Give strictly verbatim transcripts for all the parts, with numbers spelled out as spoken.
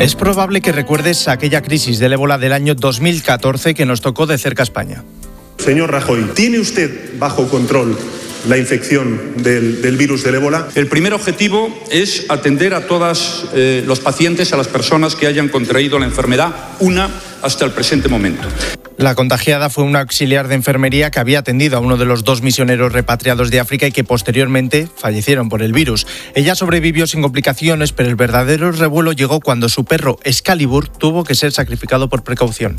Es probable que recuerdes aquella crisis del ébola del año dos mil catorce que nos tocó de cerca a España. Señor Rajoy, ¿tiene usted bajo control la infección del, del virus del ébola? El primer objetivo es atender a todos eh, los pacientes, a las personas que hayan contraído la enfermedad, una hasta el presente momento. La contagiada fue una auxiliar de enfermería que había atendido a uno de los dos misioneros repatriados de África y que posteriormente fallecieron por el virus. Ella sobrevivió sin complicaciones, pero el verdadero revuelo llegó cuando su perro Excalibur tuvo que ser sacrificado por precaución.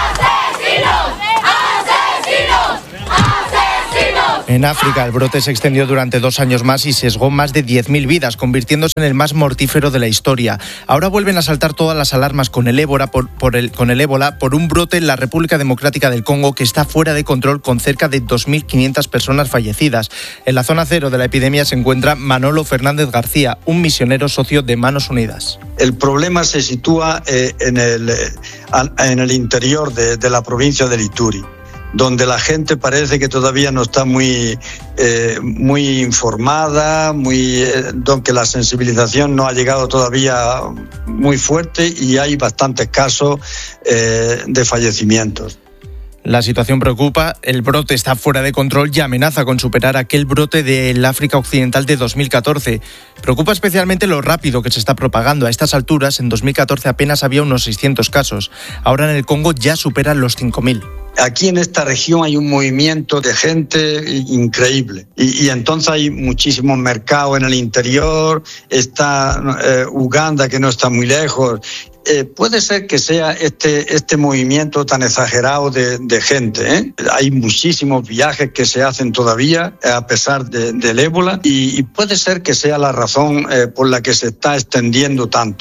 En África, el brote se extendió durante dos años más y sesgó más de diez mil vidas, convirtiéndose en el más mortífero de la historia. Ahora vuelven a saltar todas las alarmas con el ébola por, por, el, con el ébola por un brote en la República Democrática del Congo que está fuera de control, con cerca de dos mil quinientas personas fallecidas. En la zona cero de la epidemia se encuentra Manolo Fernández García, un misionero socio de Manos Unidas. El problema se sitúa eh, en, el, eh, en el interior de, de la provincia de Ituri, donde la gente parece que todavía no está muy, eh, muy informada, muy, eh, donde la sensibilización no ha llegado todavía muy fuerte y hay bastantes casos eh, de fallecimientos. La situación preocupa, el brote está fuera de control y amenaza con superar aquel brote del África Occidental de dos mil catorce. Preocupa especialmente lo rápido que se está propagando. A estas alturas, en dos mil catorce apenas había unos seiscientos casos. Ahora en el Congo ya superan los cinco mil. Aquí en esta región hay un movimiento de gente increíble y, y entonces hay muchísimos mercados en el interior, está eh, Uganda, que no está muy lejos. Eh, puede ser que sea este, este movimiento tan exagerado de, de gente, ¿eh? Hay muchísimos viajes que se hacen todavía a pesar de, del ébola y, y puede ser que sea la razón eh, por la que se está extendiendo tanto.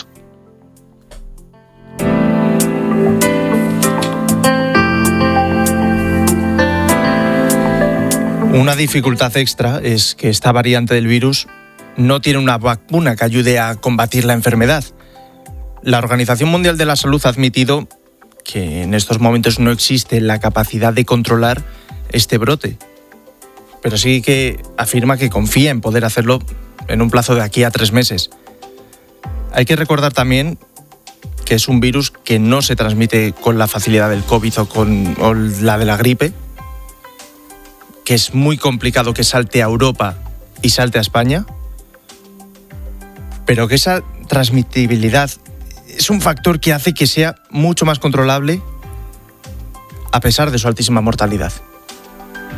Una dificultad extra es que esta variante del virus no tiene una vacuna que ayude a combatir la enfermedad. La Organización Mundial de la Salud ha admitido que en estos momentos no existe la capacidad de controlar este brote, pero sí que afirma que confía en poder hacerlo en un plazo de aquí a tres meses. Hay que recordar también que es un virus que no se transmite con la facilidad del COVID o con o la de la gripe, que es muy complicado que salte a Europa y salte a España, pero que esa transmitibilidad es un factor que hace que sea mucho más controlable a pesar de su altísima mortalidad.